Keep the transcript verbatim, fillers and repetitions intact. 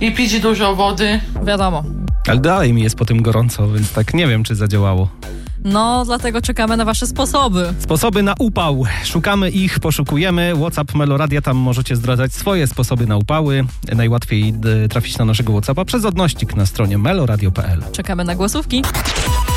i pić dużo wody. Wiadomo. Ale dalej mi jest po tym gorąco, więc tak nie wiem, czy zadziałało. No, dlatego czekamy na wasze sposoby. Sposoby na upał. Szukamy ich, poszukujemy. WhatsApp Meloradia, tam możecie zdradzać swoje sposoby na upały. Najłatwiej trafić na naszego WhatsAppa przez odnośnik na stronie meloradio kropka p l. Czekamy na głosówki.